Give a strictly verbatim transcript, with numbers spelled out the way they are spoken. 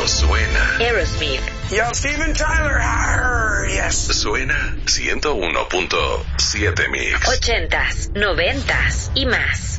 cuando suena. Aerosmith. Yo, Steven Tyler. Arr, yes. Suena ciento uno punto siete Mix. Ochentas, noventas y más.